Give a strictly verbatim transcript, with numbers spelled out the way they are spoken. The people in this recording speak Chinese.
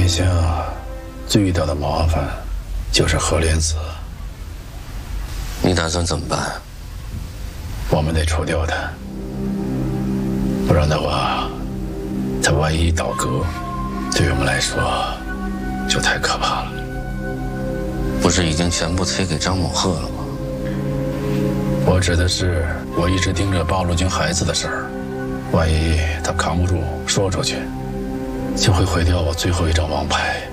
眼下最大的麻烦就是何莲子。 你打算怎么办？ 我们得除掉他，不然的话，他万一倒戈，对我们来说就太可怕了。 不是已经全部催给张某鹤了吗？ 我指的是我一直盯着八路军孩子的事儿，万一他扛不住说出去，就会毁掉我最后一张王牌。